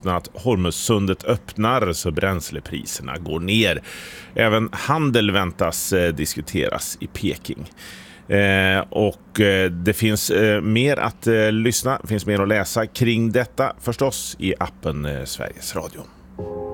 att Hormuzsundet öppnar så bränslepriserna går ner. Även handel väntas diskuteras i Peking. Det finns mer att lyssna, finns mer att läsa kring detta förstås i appen Sveriges Radio.